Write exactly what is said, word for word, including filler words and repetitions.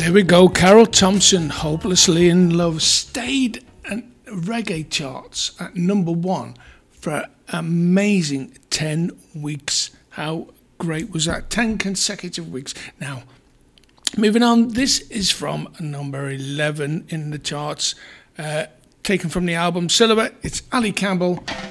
There we go. Carol Thompson, Hopelessly in Love, stayed in reggae charts at number one for an amazing ten weeks. How great was that? ten consecutive weeks. Now, moving on, this is from number eleven in the charts, uh, taken from the album Silhouette. It's Ali Campbell